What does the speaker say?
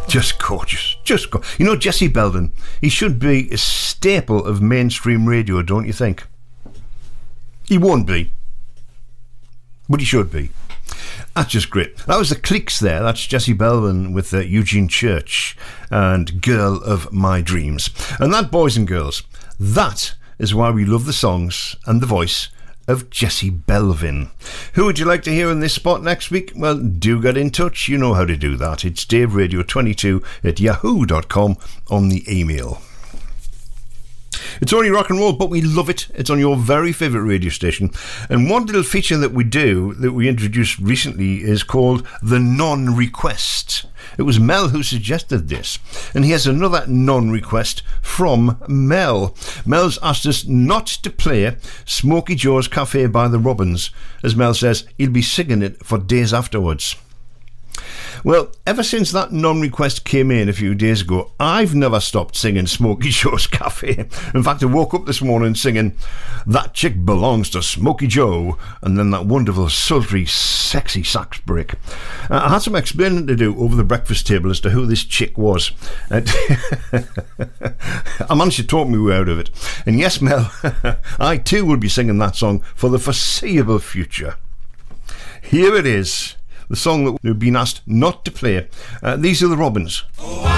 Just gorgeous. You know, Jesse Belvin, he should be a staple of mainstream radio, don't you think? He won't be, but he should be. That's just great. That was the Cliques there. That's Jesse Belvin with Eugene Church and Girl of My Dreams. And that, boys and girls, that is why we love the songs and the voice of Jesse Belvin. Who would you like to hear in this spot next week? Well, do get in touch. You know how to do that. It's daveradio22@yahoo.com on the email. It's only rock and roll, but we love it. It's on your very favourite radio station. And one little feature that we do, that we introduced recently, is called the non-request. It was Mel who suggested this. And here's another non-request from Mel. Mel's asked us not to play Smokey Joe's Cafe by the Robins. As Mel says, he'll be singing it for days afterwards. Well, ever since that non-request came in a few days ago, I've never stopped singing Smokey Joe's Cafe. In fact, I woke up this morning singing That Chick Belongs to Smokey Joe, and then that wonderful, sultry, sexy sax break. I had some explaining to do over the breakfast table as to who this chick was. I managed to talk me way out of it. And yes, Mel, I too will be singing that song for the foreseeable future. Here it is. The song that we've been asked not to play. These are the Robins.